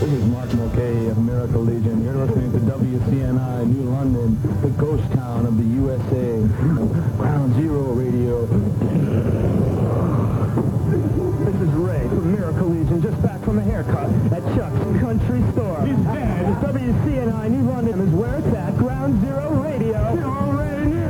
This is Mark Mulcahy of Miracle Legion. You're listening to WCNI New London, the ghost town of the USA. Ground Zero Radio.